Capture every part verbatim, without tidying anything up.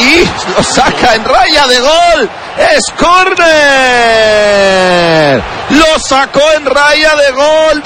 y lo saca en raya de gol. Es córner. Lo sacó en raya de gol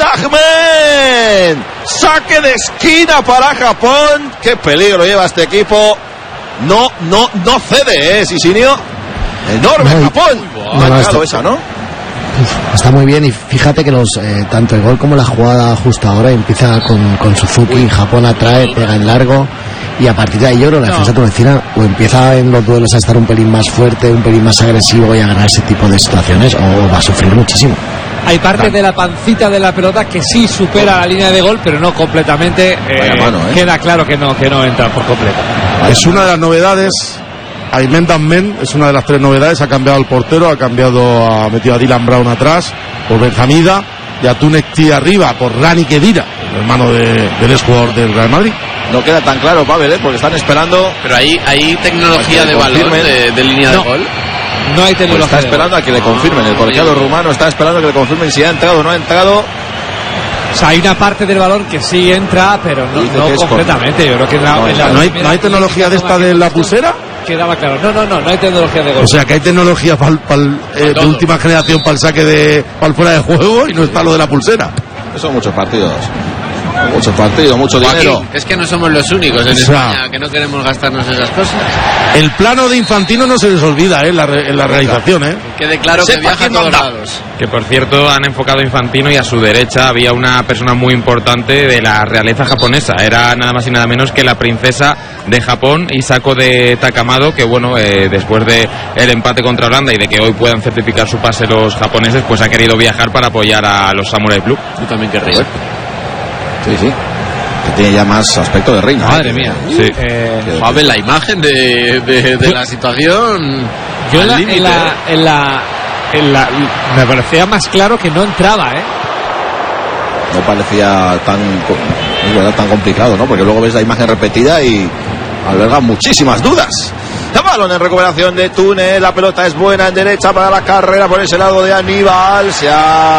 Dagmen. Saque de esquina para Japón. Qué peligro lleva este equipo. No, no, no cede, ¿eh, Sisinio? Enorme no, Japón. No, no, está, esa, ¿no? Está muy bien y fíjate que los eh, tanto el gol como la jugada justo ahora empieza con, con Suzuki. Japón atrae, pega en largo. Y a partir de ahí yo creo que la defensa tunecina o empieza en los duelos a estar un pelín más fuerte, un pelín más agresivo y a ganar ese tipo de situaciones, o va a sufrir muchísimo. Hay parte claro. de la pancita de la pelota que sí supera la línea de gol, pero no completamente. Eh, mano, ¿eh? Queda claro que no, que no entra por completo. Vaya es una de las novedades. Aymen Dagmen es una de las tres novedades. Ha cambiado el portero, ha cambiado, ha metido a Dylan Brown atrás por Benjamida y a Tunecti arriba por Rani Kedira, el hermano de, del ex jugador del Real Madrid. No queda tan claro, Pavel, ¿eh? Porque están esperando. Pero hay, hay tecnología de balón de, de línea no, de gol. No hay tecnología. Pues está esperando a que le confirmen. El colegiado rumano está esperando a que le confirmen si ha entrado o no ha entrado. O sea, hay una parte del balón que sí entra, pero no, no completamente. Yo creo que la, no, en la ¿no, hay, ¿No hay tecnología de esta de la pulsera? Quedaba claro. No, no, no, no hay tecnología de gol. O sea, que hay tecnología pa, pa, eh, de última generación para el saque de para el fuera de juego y no está lo de la pulsera. Eso son muchos partidos. Mucho partido, mucho dinero. Joaquín, es que no somos los únicos en o sea, España que no queremos gastarnos esas cosas. El plano de Infantino no se les olvida, ¿eh? En la, en la realización, ¿eh? Quede claro que viaja a todos lados. Que por cierto han enfocado a Infantino y a su derecha había una persona muy importante de la realeza japonesa. Era nada más y nada menos que la princesa de Japón, Hisako de Takamado, que bueno, eh, después de el empate contra Holanda y de que hoy puedan certificar su pase los japoneses, pues ha querido viajar para apoyar a los Samurai Blue. Yo también querría. Sí, sí. Que tiene ya más aspecto de reina. Madre mía. Sí. Eh, a ver la imagen de, de, de la situación. Yo en la, en, la, en, la, en la me parecía más claro que no entraba, ¿eh? No parecía tan, es verdad, tan complicado, ¿no? Porque luego ves la imagen repetida y alberga muchísimas dudas. El balón en recuperación de Túnez. La pelota es buena en derecha para la carrera por ese lado de Aníbal. Se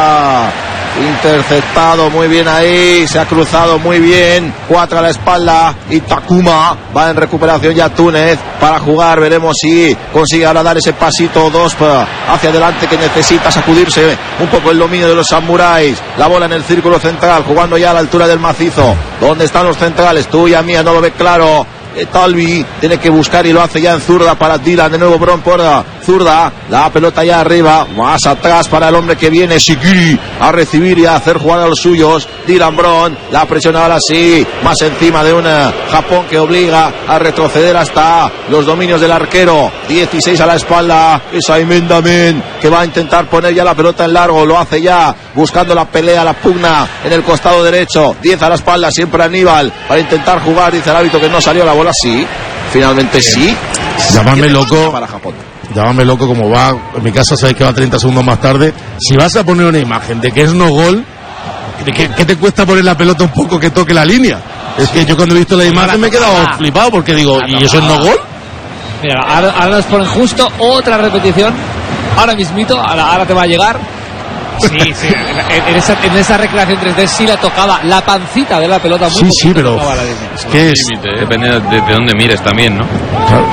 ha interceptado muy bien ahí, se ha cruzado muy bien, cuatro a la espalda y Takuma va en recuperación ya Túnez para jugar, veremos si consigue ahora dar ese pasito dos hacia adelante que necesita sacudirse un poco el dominio de los samuráis. La bola en el círculo central, jugando ya a la altura del macizo, donde están los centrales, tuya mía, no lo ve claro. Talvi tiene que buscar y lo hace ya en zurda para Dylan, de nuevo Bron por zurda, la pelota ya arriba, más atrás para el hombre que viene Shikiri a recibir y a hacer jugar a los suyos. Dylan Bron, la presión ahora sí, más encima de un Japón que obliga a retroceder hasta los dominios del arquero. Dieciséis a la espalda, es Aymen Dagmen que va a intentar poner ya la pelota en largo, lo hace ya buscando la pelea, la pugna en el costado derecho. Diez a la espalda, siempre Aníbal para intentar jugar, dice el árbitro que no salió la bola. Sí, finalmente sí. Llámame loco para Japón. Llámame loco como va. En mi casa sabéis que va treinta segundos más tarde. Si vas a poner una imagen de que es no gol, ¿qué, qué te cuesta poner la pelota un poco que toque la línea? Es que yo cuando he visto la imagen me he quedado flipado porque digo, ¿y eso es no gol? Mira, ahora, ahora nos ponen justo otra repetición. Ahora mismito, ahora, ahora te va a llegar. Sí, sí, en, en, esa, en esa recreación tres D sí la tocaba la pancita de la pelota. Muy sí, sí, pero es que es, depende de, de dónde mires también, ¿no? Claro.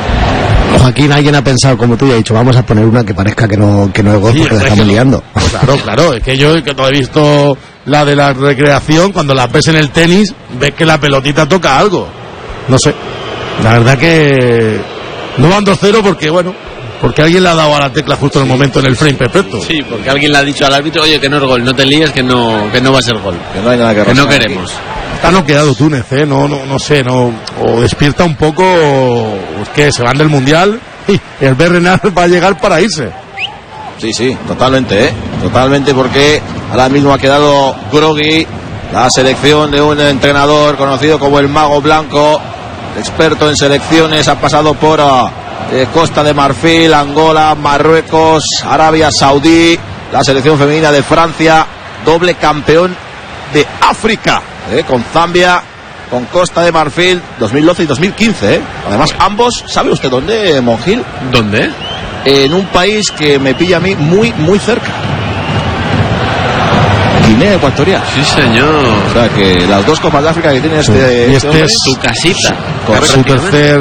Joaquín, alguien ha pensado como tú y ha dicho, vamos a poner una que parezca que no, que no es gol, sí, porque la estamos liando. Claro, claro, es que yo que no he visto la de la recreación, cuando la ves en el tenis, ves que la pelotita toca algo. No sé, la verdad que no van dos cero porque, bueno, porque alguien le ha dado a la tecla justo en el momento, en el frame perfecto. Sí, porque alguien le ha dicho al árbitro, oye, que no es gol, no te líes, que no, que no va a ser gol. Que no hay nada que, que no queremos. Aquí. Está noqueado Túnez, ¿eh? No, no, no sé, no, o despierta un poco, o es que se van del Mundial y el Berrenar va a llegar para irse. Sí, sí, totalmente, ¿eh? Totalmente, porque ahora mismo ha quedado groggy la selección de un entrenador conocido como el Mago Blanco, experto en selecciones, ha pasado por uh, eh, Costa de Marfil, Angola, Marruecos, Arabia Saudí, la selección femenina de Francia, doble campeón de África, ¿eh? Con Zambia, con Costa de Marfil, dos mil doce y dos mil quince, ¿eh? Además, ambos, ¿sabe usted dónde, Monjil? ¿Dónde? En un país que me pilla a mí muy, muy cerca. Guinea Ecuatorial. Sí, señor. O sea que las dos Copas de África que tiene este, sí. Y este, este es su casita. Su tercer